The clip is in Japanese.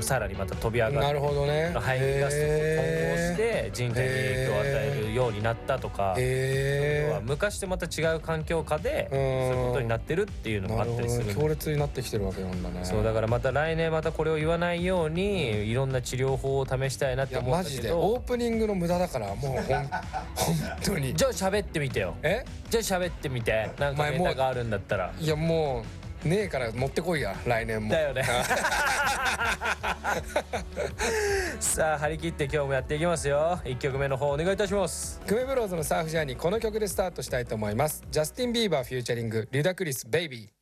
さらにまた飛び上がって、 なるほどね。 排気ガスと混合して人体に影響を与えるようになったとか、要は昔とまた違う環境下でそういうことになってるっていうのもあったりするんで、 強烈になってきてるわけなんだね。 そうだからまた来年またこれを言わないようにいろんな治療法を試したいなって思うんだけど。 マジでオープニングの無駄だからもう本当に。 じゃあ喋ってみてよ。じゃあ喋ってみて、なんかネタがあるんだったら。 いやもうねえから持ってこいや来年も。 だよね。さあ張り切って今日もやっていきますよ。1曲目の方お願いいたします。 クメブローズのサーフジャーニー、この曲でスタートしたいと思います。ジャスティン・ビーバーフューチャリングリュダクリスベイビー。